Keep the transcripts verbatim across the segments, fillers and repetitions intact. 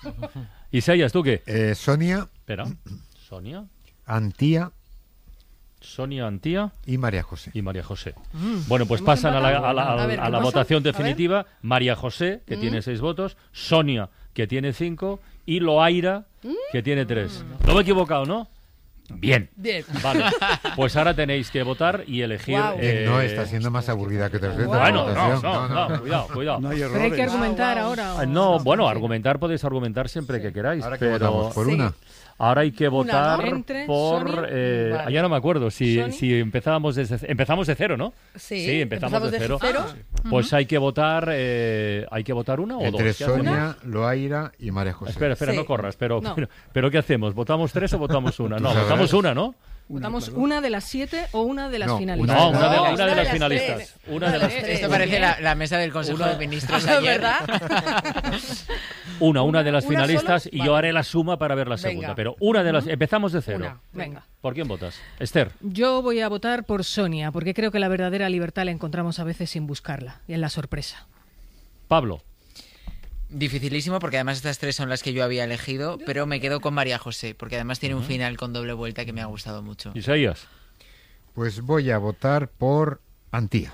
Isaías, ¿tú qué? Eh, Sonia. Espera. Sonia. Antía. Sonia, Antía. Y María José. Y María José. Mm. Bueno, pues pasan a la, a la, a A ver, a ¿qué la pasa? votación A ver. definitiva. María José, que Mm. tiene seis votos. Sonia, que tiene cinco. Y Loaira, que tiene tres. No me he equivocado, ¿no? Bien. Bien. Vale. Pues ahora tenéis que votar y elegir. Guau. Que eh, no está siendo más aburrida que otras veces. Guau. la Bueno, no, votación. no, no, cuidado, cuidado. No hay Pero hay que errores. argumentar Guau, ahora. Ah, o- No, bueno, argumentar podéis argumentar siempre que queráis, Ahora que pero votamos por Sí. una. ahora hay que votar ¿no? Entre por... Sonia, eh, vale. ya no me acuerdo, si, Sony. si empezábamos desde empezamos de cero, ¿no? Sí, empezamos, de cero. cero. Pues hay que votar, eh, hay que votar una o Entre dos. ¿Qué hacemos? Sonia, Loaira y María José. Espera, espera, Sí. no corras, pero, No. pero, pero ¿qué hacemos? ¿Votamos tres o votamos una? No, sabrás. votamos una, ¿no? Votamos una de las siete o una de las No, finalistas. No, una de, No, una de las tres. finalistas. Una de las tres. Esto parece la, la mesa del Consejo Una- de Ministros ¿Es ayer. verdad? Una, una de las ¿Una finalistas solo? y yo Vale. haré la suma para ver la Venga. segunda. Pero una de las... Empezamos de cero. Una, venga. ¿Por quién votas? Esther. Yo voy a votar por Sonia, porque creo que la verdadera libertad la encontramos a veces sin buscarla, y en la sorpresa. Pablo. Dificilísimo porque además estas tres son las que yo había elegido, pero me quedo con María José porque además tiene un final con doble vuelta que me ha gustado mucho. Isaías. Pues voy a votar por Antía.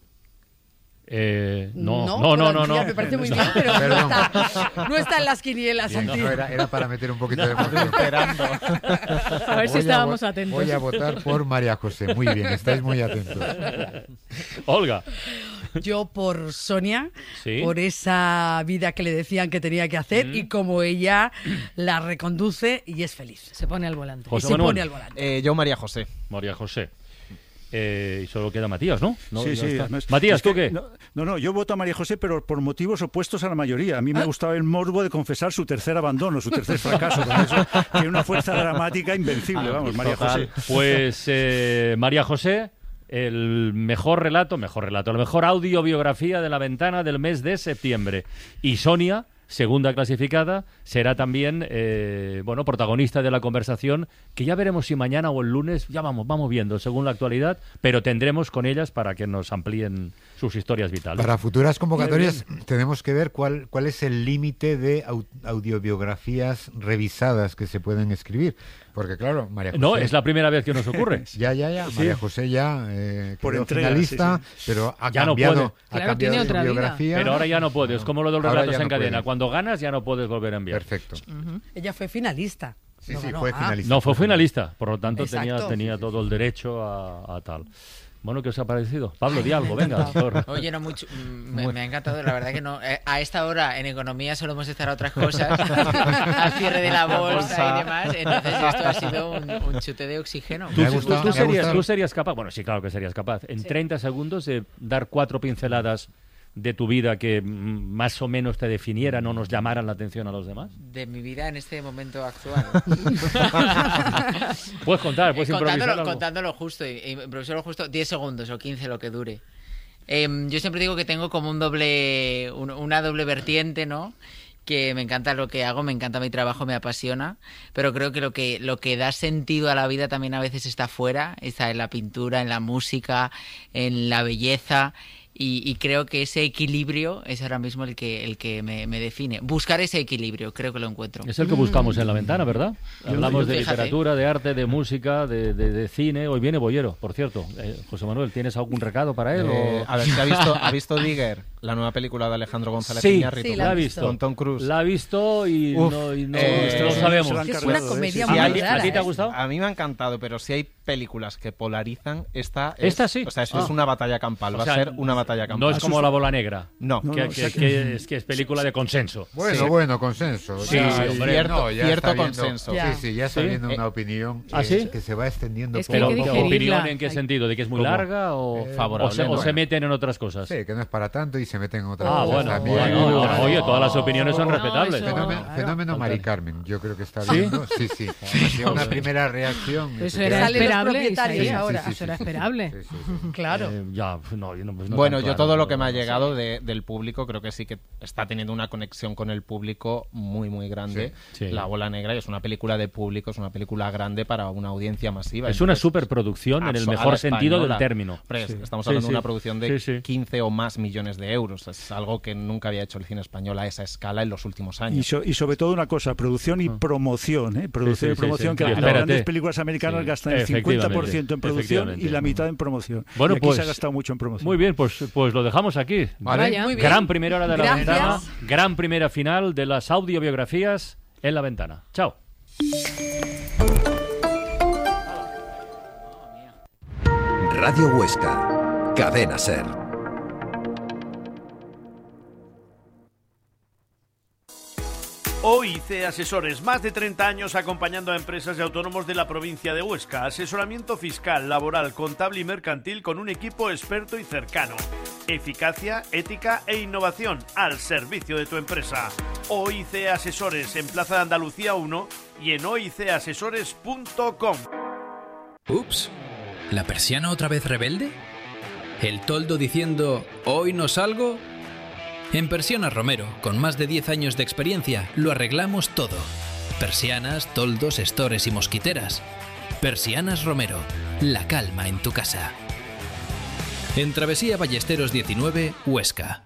Eh, no, no, por no, no, Antía, no. Me parece muy bien, pero no Perdón. está, no está en las quinielas, Bien, no, Antía. era, era para meter un poquito de emoción. Esperando. A ver si Voy a estábamos vo- atentos. Voy a votar por María José. Muy bien, estáis muy atentos. Olga. Yo por Sonia, Sí. por esa vida que le decían que tenía que hacer Mm. y como ella la reconduce y es feliz. Se pone al volante. José y se Manuel. pone al volante. Eh, yo, María José. María José. Eh, y solo queda Matías, ¿no? No, Sí, ya sí. está. además- Matías, es ¿tú que- qué? No, no, no, yo voto a María José, pero por motivos opuestos a la mayoría. A mí me gustaba el morbo de confesar su tercer abandono, su tercer fracaso. Con eso tiene una fuerza dramática invencible, vamos, María Total. José. Pues eh, María José, el mejor relato, mejor relato, la mejor audiobiografía de La Ventana del mes de septiembre. Y Sonia, segunda clasificada, será también eh, bueno, protagonista de la conversación, que ya veremos si mañana o el lunes, ya vamos, vamos viendo según la actualidad, pero tendremos con ellas para que nos amplíen sus historias vitales. Para futuras convocatorias tenemos que ver cuál, cuál es el límite de au- audiobiografías revisadas que se pueden escribir. Porque claro, María José... No, es la primera vez que nos ocurre. Ya, ya, ya. María José ya eh, Por quedó entrega, finalista, sí, pero ha Ya no cambiado, puede. ha Claro, cambiado tiene su otra vida. biografía. Pero ahora ya no puedes, como lo de los Ahora relatos ya en no cadena. puede. Cuando ganas ya no puedes volver a enviar. Perfecto. Ella fue finalista. Sí, No sí, ganó. fue Ah, finalista. No, fue finalista, por lo tanto tenía, Exacto. tenía todo el derecho a, a tal. Bueno, ¿qué os ha parecido? Pablo, di algo, venga. Thor. Oye, no mucho, mm, me, me ha encantado, la verdad que no. Eh, a esta hora en economía solemos estar a otras cosas, al cierre de la bolsa y demás, entonces esto ha sido un, un chute de oxígeno. ¿Tú, Me ha tú- gustado, tú me ha serías, gustado. tú serías capaz, bueno, sí, claro que serías capaz, en treinta segundos de dar cuatro pinceladas de tu vida que mm, más o menos te definieran o nos llamaran la atención a los demás? De mi vida en este momento actual. Puedes contar, puedes Eh, improvisar contándolo, algo. contándolo justo, y- y improviso lo justo, diez segundos o quince lo que dure. Em, yo siempre digo que tengo como un doble, un- una doble vertiente, ¿no? Que me encanta lo que hago, me encanta mi trabajo, me apasiona, pero creo que lo que lo que da sentido a la vida también a veces está fuera, está en la pintura, en la música, en la belleza. Y, y creo que ese equilibrio es ahora mismo el que el que me, me define. Buscar ese equilibrio, creo que lo encuentro. Es el que buscamos en La Ventana, ¿verdad? Hablamos yo- de fíjate. literatura, de arte, de música, de, de- de cine. Hoy viene Bollero, por cierto. Eh, José Manuel, ¿tienes algún recado para él? Eh, o... a ver, ¿se ha visto, ¿ha visto Digger, la nueva película de Alejandro González Sí, Iñárritu? sí, la la ha he visto. Con Tom Cruise. La ha visto y Uf, no, y no, eh, no se sabemos. la han Que es una cargado, ¿eh? comedia Sí, muy ¿A sí. ti, rara. a ti te ha ¿eh? gustado? A mí me ha encantado, pero si hay películas que polarizan, esta es, Esta sí. O sea, eso Ah. es una batalla campal, O va sea, a ser una batalla campal. No es como La Bola Negra. No. No, que, no, que- o sea que- que es que es película de consenso. Bueno, Sí. bueno, consenso. Sí, Ya, sí, ya- hombre. Cierto- no, ya cierto está viendo- consenso. Ya. Sí, sí, ya está ¿Sí? viendo Eh, una opinión ¿ah, eh, sí? que se va extendiendo Es que poco hay Pero que a poco. digerirla. opinión en qué Hay- sentido, de que es muy ¿Cómo? larga o, Eh, favorable, o se, o bueno. se meten en otras cosas. Sí, que no es para tanto y se meten en otras Ah, cosas bueno, también. bueno, No, no, no, oye, no. todas las opiniones son No, respetables. eso- Fenómeno, Claro. fenómeno Mari Carmen, yo creo que está ¿Sí? viendo. Sí, sí. Ha sido una primera reacción. Eso Se era queda- Salen los esperable, propietarios Isaías, ahora. Sí, sí, eso era sí, sí. esperable. Sí, sí, sí. Claro. Eh, ya, no, yo no, pues no Bueno, Bueno, claro, yo todo lo que me ha sí. llegado de, del público, creo que sí que está teniendo una conexión con el público muy, muy grande. Sí, sí. La Bola Negra, y es una película de público, es una película grande para una audiencia masiva. Es una Entonces, superproducción en el abso- a mejor la sentido española. del término. Hombre, Sí. Estamos Sí, hablando sí. de una producción de Sí, sí. quince o más millones de euros. Es algo que nunca había hecho el cine español a esa escala en los últimos Y, años. so- y sobre todo una cosa, producción y promoción, ¿eh? Producción Sí, y sí, promoción, sí, que sí. las Espérate. grandes películas americanas Sí. gastan el Efectivamente, cincuenta por ciento en producción efectivamente. y la mitad en promoción. Bueno, y aquí pues, se ha gastado mucho en promoción. Muy bien, pues, pues lo dejamos aquí. Vale. Vaya. Muy bien. Gran primera hora de la Gracias. ventana, gran primera final de las audiobiografías en la ventana. Chao. Radio Huesca, Cadena Ser. O I C Asesores, más de treinta años acompañando a empresas y autónomos de la provincia de Huesca. Asesoramiento fiscal, laboral, contable y mercantil con un equipo experto y cercano. Eficacia, ética e innovación al servicio de tu empresa. O I C Asesores en Plaza de Andalucía uno y en o i c asesores punto com. Ups, ¿la persiana otra vez rebelde? ¿El toldo diciendo hoy no salgo? En Persianas Romero, con más de diez años de experiencia, lo arreglamos todo. Persianas, toldos, estores y mosquiteras. Persianas Romero, la calma en tu casa. En Travesía Ballesteros diecinueve, Huesca.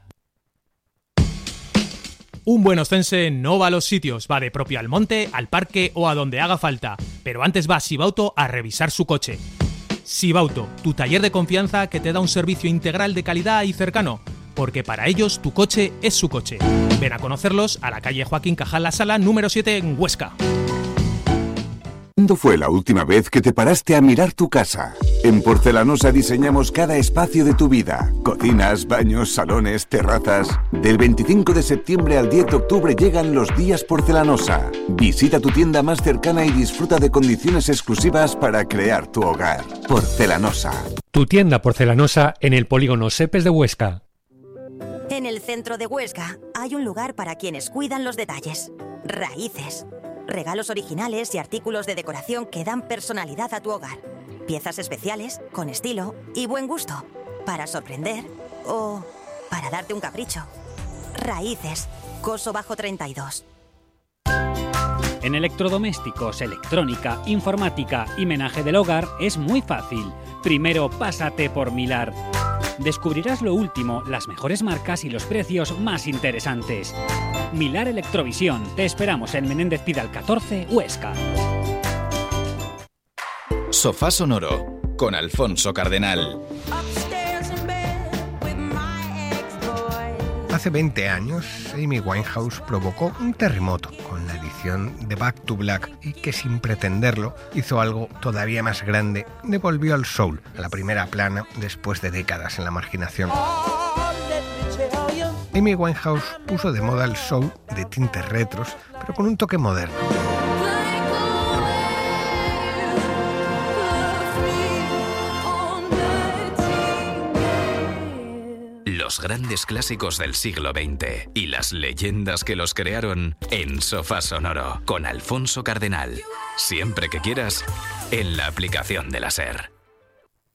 Un buen ostense no va a los sitios, va de propio al monte, al parque o a donde haga falta. Pero antes va a Sibauto a revisar su coche. Sibauto, tu taller de confianza que te da un servicio integral de calidad y cercano. Porque para ellos tu coche es su coche. Ven a conocerlos a la calle Joaquín Cajal La Sala, número siete en Huesca. ¿Cuándo fue la última vez que te paraste a mirar tu casa? En Porcelanosa diseñamos cada espacio de tu vida. Cocinas, baños, salones, terrazas. Del veinticinco de septiembre al diez de octubre llegan los días Porcelanosa. Visita tu tienda más cercana y disfruta de condiciones exclusivas para crear tu hogar. Porcelanosa. Tu tienda Porcelanosa en el polígono Sepes de Huesca. En el centro de Huesca hay un lugar para quienes cuidan los detalles. Raíces. Regalos originales y artículos de decoración que dan personalidad a tu hogar. Piezas especiales, con estilo y buen gusto. Para sorprender o para darte un capricho. Raíces. Coso Bajo treinta y dos. En electrodomésticos, electrónica, informática y menaje del hogar es muy fácil. Primero pásate por Milar. Descubrirás lo último, las mejores marcas y los precios más interesantes. Milar Electrovisión. Te esperamos en Menéndez Pidal catorce, Huesca. Sofá Sonoro con Alfonso Cardenal. Hace veinte años, Amy Winehouse provocó un terremoto con la edición de Back to Black y que sin pretenderlo hizo algo todavía más grande, devolvió al soul a la primera plana después de décadas en la marginación. Amy Winehouse puso de moda el soul de tintes retros, pero con un toque moderno. Los grandes clásicos del siglo veinte y las leyendas que los crearon en Sofá Sonoro con Alfonso Cardenal. Siempre que quieras, en la aplicación de la SER.